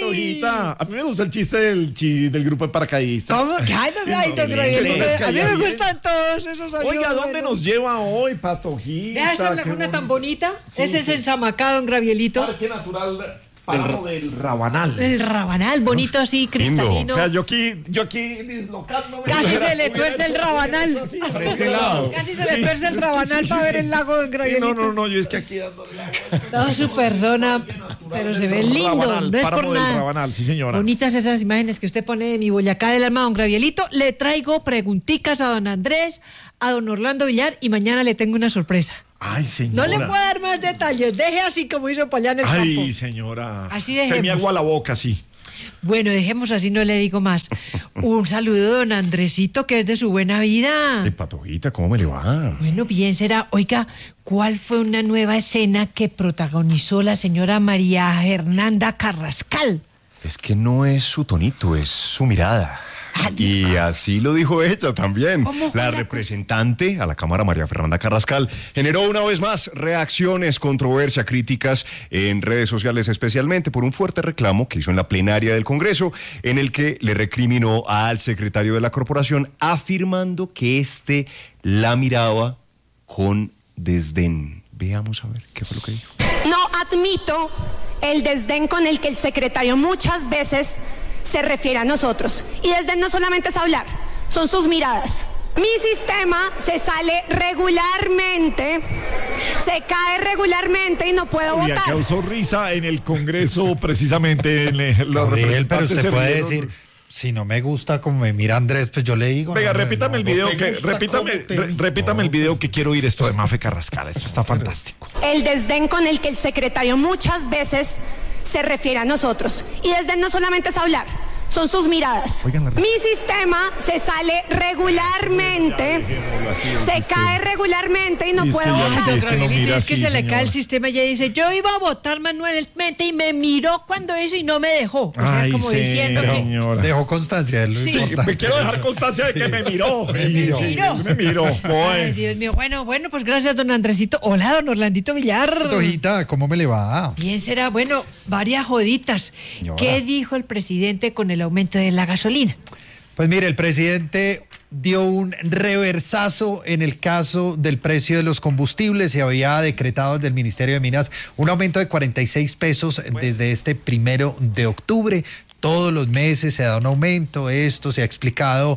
Patojita, a mí me gusta el chiste del grupo de paracaidistas. ¿Cómo? Ay, don Gravielito, a mí me gustan todos esos años. Oiga, ¿dónde nos lleva hoy, Patojita? ¿Vea esa laguna tan bonita? Sí, Ese es el Zamacá, don Gravielito. Parque Natural Páramo del Rabanal. El Rabanal, bonito así, cristalino. O sea, yo aquí dislocándome. Casi se le tuerce el Rabanal. Casi se le tuerce el Rabanal para ver el lago, don Gravielito. No, yo es que aquí dándole Toda su persona, pero se ve lindo, Rabanal, no es por Páramo del nada. Rabanal, sí señora. Bonitas esas imágenes que usted pone de mi Boyacá del alma, don Gravielito. Le traigo preguntitas a don Andrés, a don Orlando Villar y mañana le tengo una sorpresa. Ay, señora. No le puedo dar más detalles, deje así como hizo para allá en el campo. Ay, señora. Así dejemos. Se me agua la boca, sí. Bueno, dejemos así, no le digo más. Un saludo, don Andresito, que es de su buena vida. Patojita, ¿cómo me le va? Bueno, bien será. Oiga, ¿cuál fue una nueva escena que protagonizó la señora María Fernanda Carrascal? Es que no es su tonito, es su mirada. Y así lo dijo ella también. La representante a la Cámara, María Fernanda Carrascal, generó una vez más reacciones, controversia, críticas en redes sociales, especialmente por un fuerte reclamo que hizo en la plenaria del Congreso, en el que le recriminó al secretario de la corporación, afirmando que la miraba con desdén. Veamos a ver qué fue lo que dijo. No admito el desdén con el que el secretario muchas veces se refiere a nosotros. Y desdén no solamente es hablar, son sus miradas. Mi sistema se sale regularmente, se cae regularmente y no puedo votar. Causó risa en el Congreso precisamente. Gabriel, pero usted puede decir, si no me gusta como me mira Andrés, pues yo le digo. Venga, repítame el video repítame el video que quiero oír esto de Mafe Carrascal. Esto está fantástico. El desdén con el que el secretario muchas veces se refiere a nosotros. Y desdén no solamente es hablar, son sus miradas. Mi sistema se sale regularmente, se cae regularmente y no puedo votar. Es que se le cae el sistema y ella dice, yo iba a votar manualmente y me miró cuando hizo y no me dejó. O sea, como diciendo que... Dejó constancia de lo importante. Me quiero dejar constancia de que me miró. Me miró. Me miró. Ay, Dios mío. Bueno, pues gracias, don Andresito. Hola, don Orlandito Villar. Tojita, ¿cómo me le va? Bien será. Bueno, varias joditas. Señora. ¿Qué dijo el presidente con el aumento de la gasolina? Pues mire, el presidente dio un reversazo en el caso del precio de los combustibles. Se había decretado desde el Ministerio de Minas un aumento de 46 pesos desde este 1 de octubre. Todos los meses se da un aumento. Esto se ha explicado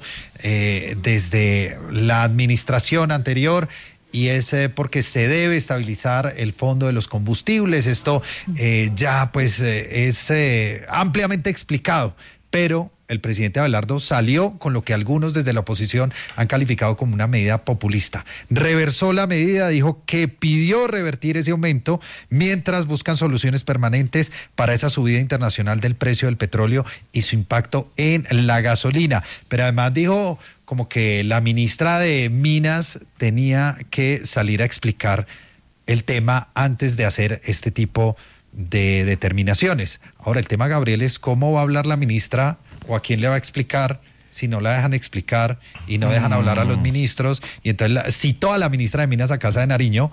desde la administración anterior. Y es porque se debe estabilizar el fondo de los combustibles. Esto ya pues es ampliamente explicado, pero el presidente Abelardo salió con lo que algunos desde la oposición han calificado como una medida populista. Reversó la medida, dijo que pidió revertir ese aumento mientras buscan soluciones permanentes para esa subida internacional del precio del petróleo y su impacto en la gasolina. Pero además dijo como que la ministra de Minas tenía que salir a explicar el tema antes de hacer este tipo de determinaciones. Ahora, el tema, Gabriel, es cómo va a hablar la ministra o a quién le va a explicar si no la dejan explicar y no dejan hablar a los ministros. Y entonces citó a la ministra de Minas a Casa de Nariño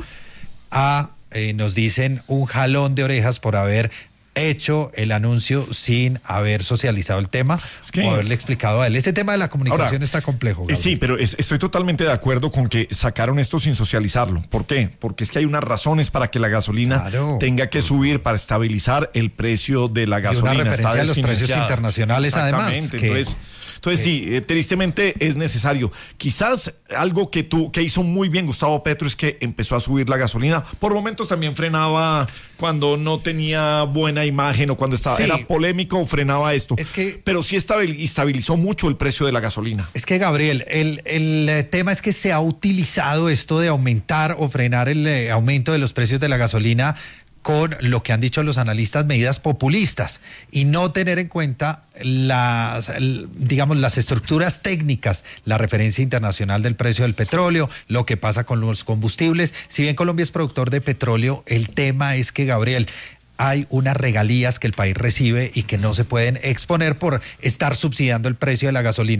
nos dicen un jalón de orejas por haber hecho el anuncio sin haber socializado el tema o haberle explicado a él. Ese tema de la comunicación está complejo, Gabriel. Sí, pero estoy totalmente de acuerdo con que sacaron esto sin socializarlo. ¿Por qué? Porque es que hay unas razones para que la gasolina tenga que subir para estabilizar el precio de la gasolina. Y una referencia a los precios internacionales, además. Entonces sí, tristemente es necesario. Quizás algo que hizo muy bien Gustavo Petro es que empezó a subir la gasolina. Por momentos también frenaba cuando no tenía buena imagen o cuando era polémico, frenaba esto. Pero sí estabilizó mucho el precio de la gasolina. Es que, Gabriel, el tema es que se ha utilizado esto de aumentar o frenar el aumento de los precios de la gasolina con lo que han dicho los analistas, medidas populistas, y no tener en cuenta las estructuras técnicas, la referencia internacional del precio del petróleo, lo que pasa con los combustibles. Si bien Colombia es productor de petróleo, el tema es que, Gabriel, hay unas regalías que el país recibe y que no se pueden exponer por estar subsidiando el precio de la gasolina.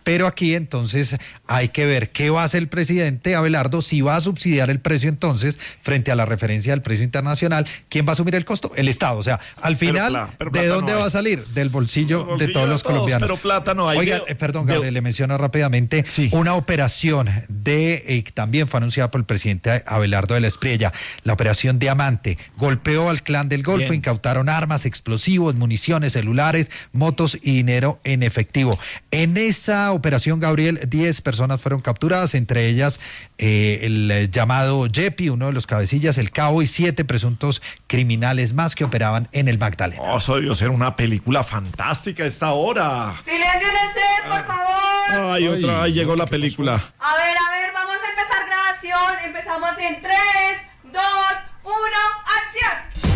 Pero aquí entonces hay que ver qué va a hacer el presidente Abelardo, si va a subsidiar el precio entonces frente a la referencia del precio internacional. ¿Quién va a asumir el costo? El Estado. O sea, al final, pero ¿de dónde va a salir? Del bolsillo de todos los colombianos. Pero plata no hay. Oiga, perdón, Gabriel, le menciono rápidamente una operación que también fue anunciada por el presidente Abelardo de la Espriella, la operación Diamante. Golpeó al clan del Golfo, incautaron armas, explosivos, municiones, celulares, motos y dinero en efectivo. En esa operación, Gabriel, 10 personas fueron capturadas, entre ellas el llamado Yepi, uno de los cabecillas, el Cabo, y 7 presuntos criminales más que operaban en el Magdalena. Oh, eso debió ser una película fantástica a esta hora. ¡Silencio en el set, por favor! Ahí llegó la película. A ver, vamos a empezar grabación. Empezamos en 3, 2, 1, ¡acción!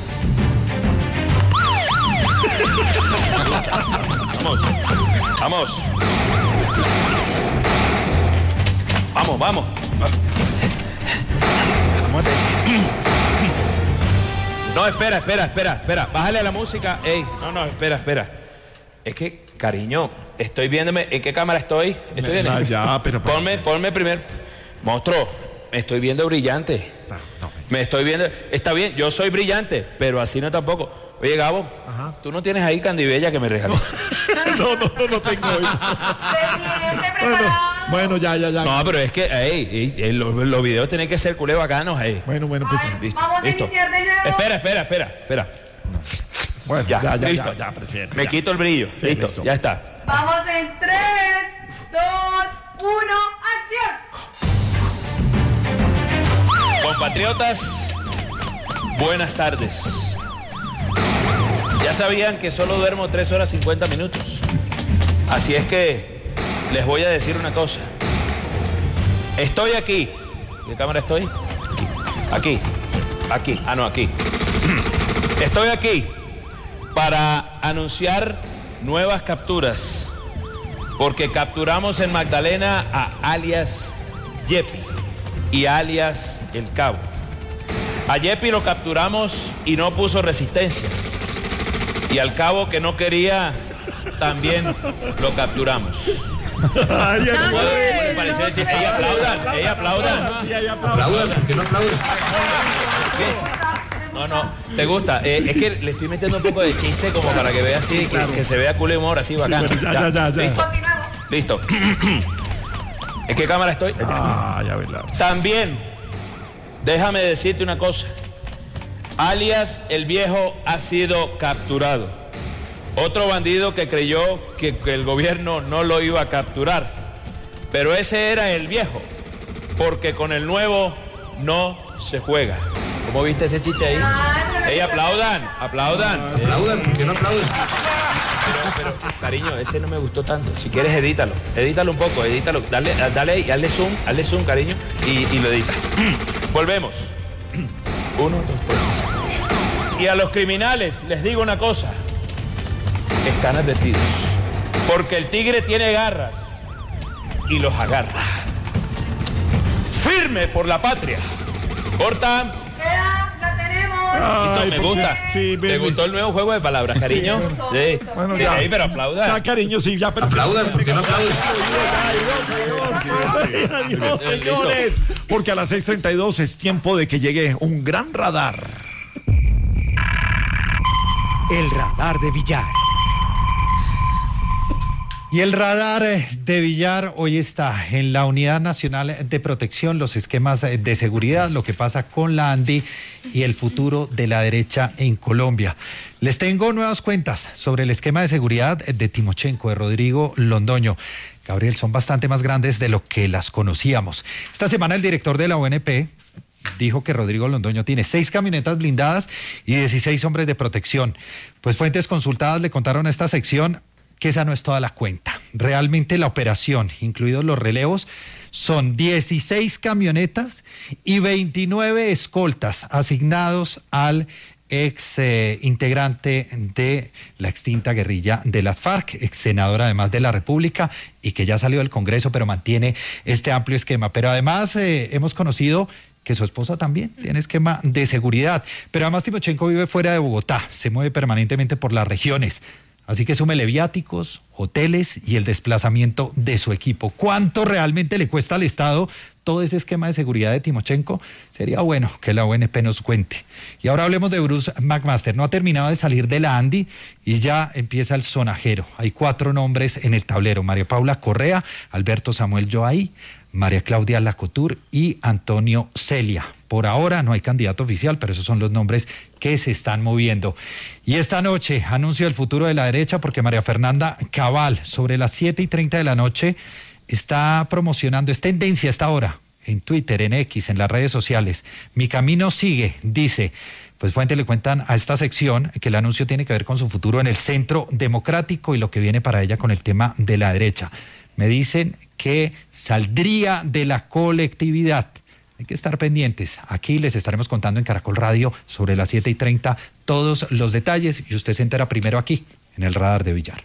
Vamos. No, espera. Bájale a la música. Ey, no, espera. Es que, cariño, estoy viéndome. ¿En qué cámara estoy? Estoy bien. Pero Ponme primero. Monstruo, me estoy viendo brillante. Me estoy viendo. Está bien, yo soy brillante, pero así no tampoco. Oye, Gabo, ¿tú no tienes ahí Candibella que me regaló? No tengo hoy. Presidente, preparado. Bueno, ya. No, pero es que, los videos tienen que ser culé bacanos, Bueno, pues listo. Vamos a iniciar de nuevo. Espera. Bueno, listo. ya, presidente. Me quito el brillo. Sí, listo, ya está. Vamos en 3, 2, 1, ¡acción! Compatriotas, buenas tardes. Ya sabían que solo duermo 3 horas 50 minutos. Así es que les voy a decir una cosa. Estoy aquí. ¿De cámara estoy? Aquí. Aquí. Estoy aquí para anunciar nuevas capturas. Porque capturamos en Magdalena a alias Yepi y alias El Cabo. A Yepi lo capturamos y no puso resistencia. Y al Cabo, que no quería, también lo capturamos. Ella aplaudan. ¿Por qué no aplaudan? No, ¿te gusta? Es que le estoy metiendo un poco de chiste como para que vea así, que se vea cool humor así bacano. Ya. Listo. ¿En qué cámara estoy? Verdad. También, déjame decirte una cosa. Alias El Viejo ha sido capturado. Otro bandido que creyó que el gobierno no lo iba a capturar. Pero ese era El Viejo, porque con el nuevo no se juega. ¿Cómo viste ese chiste ahí? Ey, aplaudan. ¿Por qué no aplauden? Pero, cariño, ese no me gustó tanto. Si quieres, edítalo un poco, dale zoom, cariño, y lo editas. Volvemos. 1, 2, 3. Y a los criminales les digo una cosa. Están advertidos. Porque el tigre tiene garras y los agarra. Firme por la patria. Corta. La tenemos. Listo, me gusta. Sí, ¿Te gustó el nuevo juego de palabras, cariño? Sí. Bueno, Sí, ya. ahí, pero aplauda. Ya, cariño, sí, ya. Pero Aplaudan, ¿por qué no aplauden? Adiós, señores. Porque a las 6:32 es tiempo de que llegue un gran radar. El radar de Villar. Y el radar de Villar hoy está en la Unidad Nacional de Protección, los esquemas de seguridad, lo que pasa con la ANDI y el futuro de la derecha en Colombia. Les tengo nuevas cuentas sobre el esquema de seguridad de Timochenko, de Rodrigo Londoño. Gabriel, son bastante más grandes de lo que las conocíamos. Esta semana el director de la ONP dijo que Rodrigo Londoño tiene 6 camionetas blindadas y 16 hombres de protección. Pues fuentes consultadas le contaron a esta sección que esa no es toda la cuenta. Realmente la operación, incluidos los relevos, son 16 camionetas y 29 escoltas asignados al ex integrante de la extinta guerrilla de las FARC, ex senador además de la República y que ya salió del Congreso, pero mantiene este amplio esquema. Pero además hemos conocido que su esposa también tiene esquema de seguridad. Pero además Timochenko vive fuera de Bogotá, se mueve permanentemente por las regiones. Así que súmele viáticos, hoteles y el desplazamiento de su equipo. ¿Cuánto realmente le cuesta al Estado todo ese esquema de seguridad de Timochenko? Sería bueno que la ONP nos cuente. Y ahora hablemos de Bruce McMaster. No ha terminado de salir de la Andy y ya empieza el sonajero. Hay 4 nombres en el tablero: María Paula Correa, Alberto Samuel Joaí, María Claudia Lacotur y Antonio Celia. Por ahora no hay candidato oficial, pero esos son los nombres que se están moviendo. Y esta noche anuncio el futuro de la derecha, porque María Fernanda Cabal, sobre las 7:30 de la noche, está promocionando, es tendencia a esta hora, en Twitter, en X, en las redes sociales. Mi camino sigue, dice. Pues fuentes le cuentan a esta sección que el anuncio tiene que ver con su futuro en el Centro Democrático y lo que viene para ella con el tema de la derecha. Me dicen que saldría de la colectividad. Hay que estar pendientes. Aquí les estaremos contando en Caracol Radio sobre las 7:30 todos los detalles y usted se entera primero aquí, en el Radar de Villar.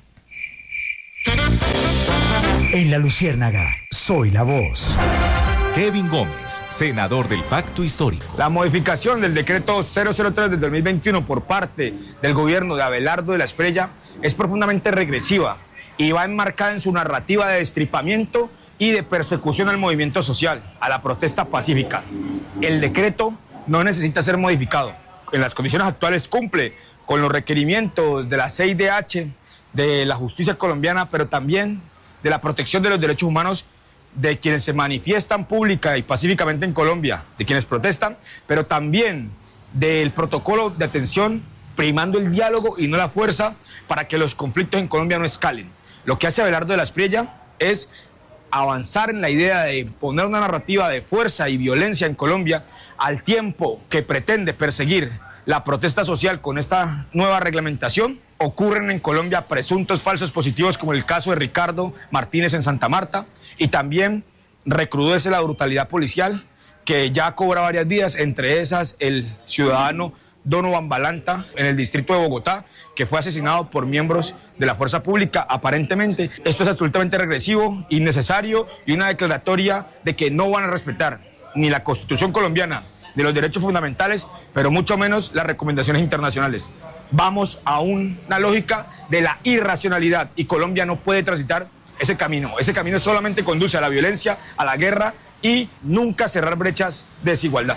En La Luciérnaga, soy la voz. Kevin Gómez, senador del Pacto Histórico. La modificación del decreto 003 del 2021 por parte del gobierno de Abelardo de la Espriella es profundamente regresiva y va enmarcada en su narrativa de destripamiento y de persecución al movimiento social, a la protesta pacífica. El decreto no necesita ser modificado. En las condiciones actuales cumple con los requerimientos de la CIDH, de la justicia colombiana, pero también de la protección de los derechos humanos de quienes se manifiestan pública y pacíficamente en Colombia, de quienes protestan, pero también del protocolo de atención, primando el diálogo y no la fuerza para que los conflictos en Colombia no escalen. Lo que hace Abelardo de la Espriella es avanzar en la idea de poner una narrativa de fuerza y violencia en Colombia, al tiempo que pretende perseguir la protesta social con esta nueva reglamentación. Ocurren en Colombia presuntos falsos positivos, como el caso de Ricardo Martínez en Santa Marta, y también recrudece la brutalidad policial, que ya cobra varias vidas, entre esas el ciudadano Donovan Balanta en el distrito de Bogotá, que fue asesinado por miembros de la fuerza pública, aparentemente. Esto es absolutamente regresivo, innecesario y una declaratoria de que no van a respetar ni la Constitución colombiana, de los derechos fundamentales, pero mucho menos las recomendaciones internacionales. Vamos a una lógica de la irracionalidad y Colombia no puede transitar ese camino. Ese camino solamente conduce a la violencia, a la guerra y nunca cerrar brechas de desigualdad.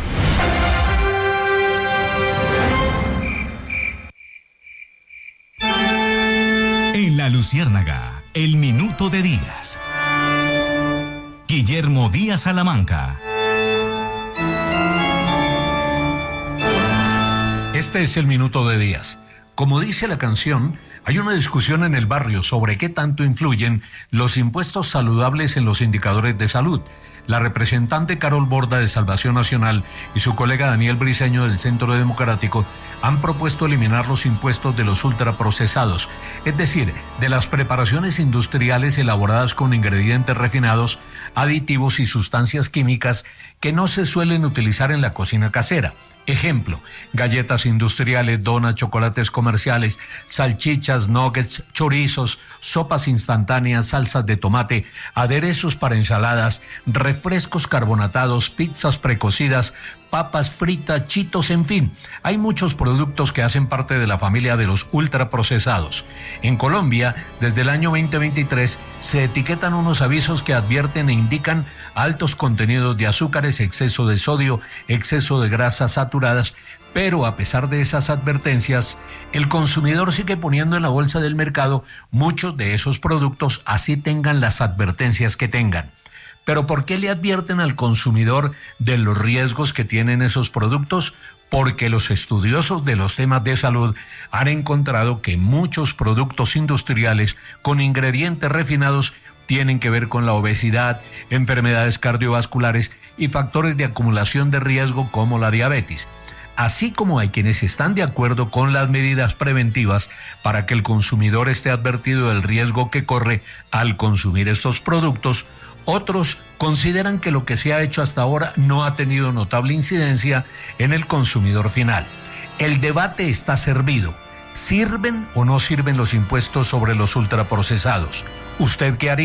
En La Luciérnaga, el minuto de Díaz. Guillermo Díaz Salamanca. Este es el minuto de Díaz. Como dice la canción, hay una discusión en el barrio sobre qué tanto influyen los impuestos saludables en los indicadores de salud. La representante Carol Borda de Salvación Nacional y su colega Daniel Briceño del Centro Democrático han propuesto eliminar los impuestos de los ultraprocesados, es decir, de las preparaciones industriales elaboradas con ingredientes refinados, aditivos y sustancias químicas que no se suelen utilizar en la cocina casera. Ejemplo, galletas industriales, donas, chocolates comerciales, salchichas, nuggets, chorizos, sopas instantáneas, salsas de tomate, aderezos para ensaladas, refrescos carbonatados, pizzas precocidas, papas fritas, chitos, en fin. Hay muchos productos que hacen parte de la familia de los ultraprocesados. En Colombia, desde el año 2023, se etiquetan unos avisos que advierten e indican altos contenidos de azúcares, exceso de sodio, exceso de grasas saturadas, pero a pesar de esas advertencias, el consumidor sigue poniendo en la bolsa del mercado muchos de esos productos, así tengan las advertencias que tengan. ¿Pero por qué le advierten al consumidor de los riesgos que tienen esos productos? Porque los estudiosos de los temas de salud han encontrado que muchos productos industriales con ingredientes refinados tienen que ver con la obesidad, enfermedades cardiovasculares y factores de acumulación de riesgo como la diabetes. Así como hay quienes están de acuerdo con las medidas preventivas para que el consumidor esté advertido del riesgo que corre al consumir estos productos, otros consideran que lo que se ha hecho hasta ahora no ha tenido notable incidencia en el consumidor final. El debate está servido. ¿Sirven o no sirven los impuestos sobre los ultraprocesados? ¿Usted qué haría?